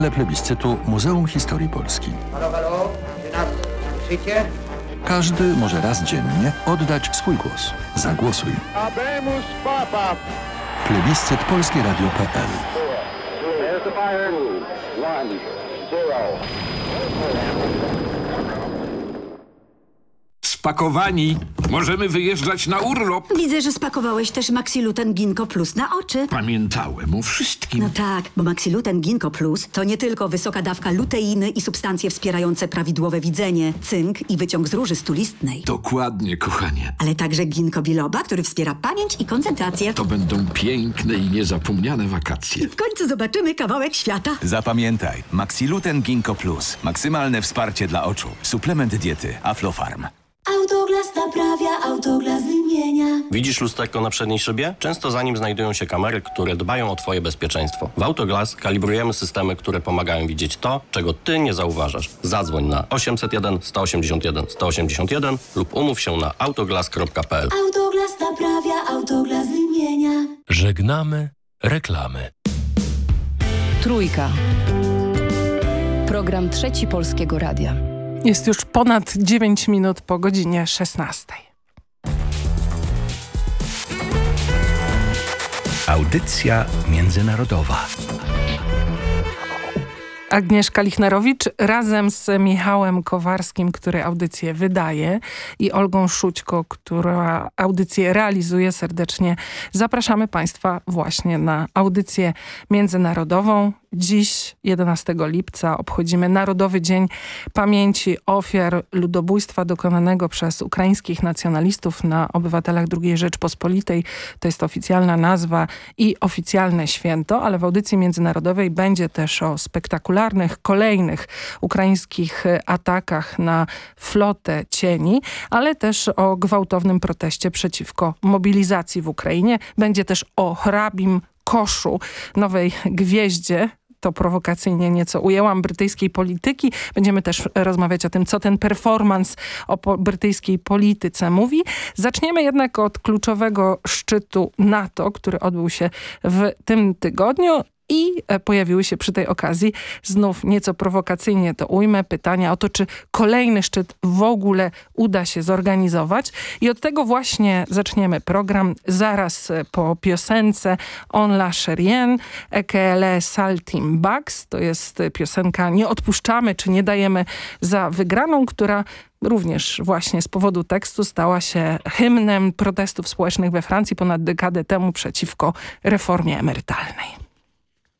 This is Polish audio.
plebiscytu Muzeum Historii Polski. Halo, halo, czy nas słyszycie? Każdy może raz dziennie oddać swój głos. Zagłosuj. Habemus Papa. Plebiscyt polskieradio.pl. Spakowani. Możemy wyjeżdżać na urlop. Widzę, że spakowałeś też Maxiluten Ginkgo Plus na oczy. Pamiętałem o wszystkim. No tak, bo Maxiluten Ginkgo Plus to nie tylko wysoka dawka luteiny i substancje wspierające prawidłowe widzenie, cynk i wyciąg z róży stulistnej. Dokładnie, kochanie. Ale także ginkgo biloba, który wspiera pamięć i koncentrację. To będą piękne i niezapomniane wakacje. W końcu zobaczymy kawałek świata. Zapamiętaj, Maxiluten Ginkgo Plus. Maksymalne wsparcie dla oczu. Suplement diety Aflofarm. Autoglas naprawia, Autoglas wymienia. Widzisz lusterko na przedniej szybie? Często za nim znajdują się kamery, które dbają o Twoje bezpieczeństwo. W Autoglas kalibrujemy systemy, które pomagają widzieć to, czego Ty nie zauważasz. Zadzwoń na 801 181 181 lub umów się na autoglas.pl. Autoglas naprawia, Autoglas wymienia. Żegnamy reklamy. Trójka. Program Trzeci Polskiego Radia. Jest już ponad 9 minut po godzinie 16. Audycja międzynarodowa. Agnieszka Lichnerowicz razem z Michałem Kowarskim, który audycję wydaje, i Olgą Szućko, która audycję realizuje. Serdecznie zapraszamy Państwa właśnie na audycję międzynarodową. Dziś, 11 lipca, obchodzimy Narodowy Dzień Pamięci Ofiar Ludobójstwa dokonanego przez ukraińskich nacjonalistów na obywatelach II Rzeczpospolitej. To jest oficjalna nazwa i oficjalne święto, ale w audycji międzynarodowej będzie też o spektakularnych, kolejnych ukraińskich atakach na flotę cieni, ale też o gwałtownym proteście przeciwko mobilizacji w Ukrainie. Będzie też o hrabim Koszu, nowej gwieździe, to prowokacyjnie nieco ujęłam, brytyjskiej polityki. Będziemy też rozmawiać o tym, co ten performance o brytyjskiej polityce mówi. Zaczniemy jednak od kluczowego szczytu NATO, który odbył się w tym tygodniu. I pojawiły się przy tej okazji, znów nieco prowokacyjnie to ujmę, pytania o to, czy kolejny szczyt w ogóle uda się zorganizować. I od tego właśnie zaczniemy program. Zaraz po piosence On lâche rien, EKL Saltim Bugs. To jest piosenka Nie odpuszczamy, czy nie dajemy za wygraną, która również właśnie z powodu tekstu stała się hymnem protestów społecznych we Francji ponad dekadę temu przeciwko reformie emerytalnej.